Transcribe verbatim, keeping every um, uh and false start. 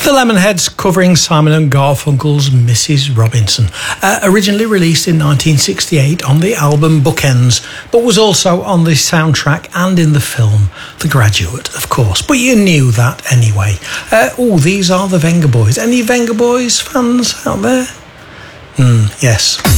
The Lemonheads covering Simon and Garfunkel's Missus Robinson, uh, originally released in nineteen sixty-eight on the album Bookends, but was also on the soundtrack and in the film The Graduate, of course. But you knew that anyway. Uh, oh, these are the Venga Boys. Any Venga Boys fans out there? Mm, yes.